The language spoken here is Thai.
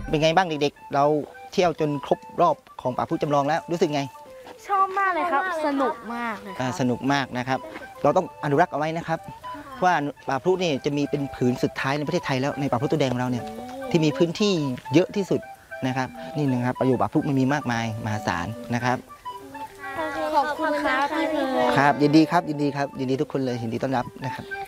เป็นไงบ้างเด็กๆเราเที่ยวจนครบรอบของป่าพรุจำลองแล้วรู้สึกไงชอบมากเลยครับสนุกมากเลยครับสนุกมากนะครับเราต้องอนุรักษ์เอาไว้นะครับว่าป่าพรุเนี่ยจะมีเป็นผืนสุดท้ายในประเทศไทยแล้วในป่าพรุตัวแดงของเราเนี่ยที่มีพื้นที่เยอะที่สุดนะครับนี่นะครับประโยชน์ป่าพรุมันมีมากมายมหาศาลนะครับขอบคุณครับพี่เพิร์นครับยินดีครับยินดีครับยินดีทุกคนเลยยินดีต้อนรับนะครับ